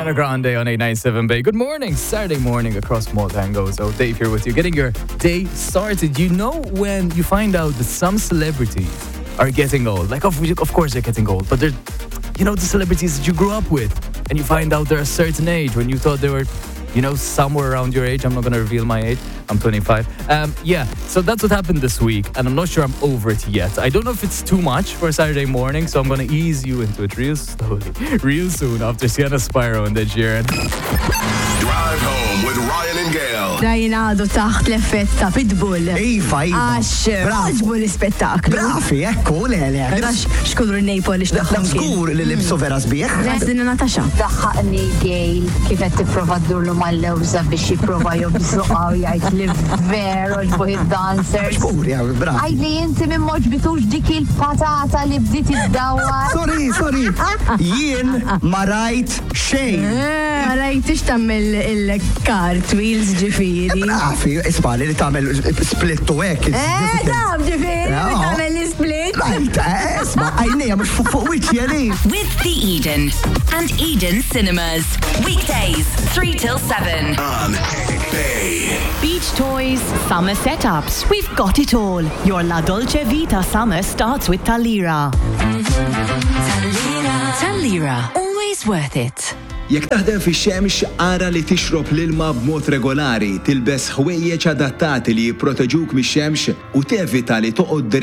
Ariana Grande on 897 Bay. Good morning, Saturday morning across Malta and Go. So Dave here with you, getting your day started. You know when you find out that some celebrities are getting old, like of course they're getting old, but they're, you know, the celebrities that you grew up with, and you find out they're a certain age when you thought they were, you know, somewhere around your age. I'm not going to reveal my age. I'm 25. So that's what happened this week, and I'm not sure I'm over it yet. I don't know if it's too much for a Saturday morning, so I'm going to ease you into it real slowly, real soon after Sienna Spyro and Ed Sheeran. Drive home with Ryan and Gail. Rajnado taħt l-effett ta' Pitbull. Iva. Għax, għaġbu l-spettaklu. Brafi, ekku, le. Għax, xkullu r-Napoli xtaħħom kien. Skur li libsu vera sbieħ. Għazdina Natasha. Daħħaqni Gail kifet t-prova d-durlu mal-lewza biex jiprofa jobżuqa u jgħid li veru ġbuħi dancers. Skur, ja, brafi. Għajli jinti minn moġbitux dik il-patata li bdiet id-dawar. Sorry. Jien ma rajt xejn. Ma rajtix tammel il-cartwheels ġifiri. Brafi, isbali li tamel split u hekk. Dam ġifiri, tammel l-split. Isma, għajnija mux fuq wiċċi għali. With The Eden and Eden Cinemas. Weekdays, 3 till 7. On Bay. Beach toys, summer setups. We've got it all. Your La Dolce Vita summer starts with Talira. Talira, always worth it. Jekk taħdem fix-xemx, ara li tixrob l-ilma b'mod regolari, tilbes ħwejjeġ adattati li jipproteġuk mix-xemx u tevita li toqgħod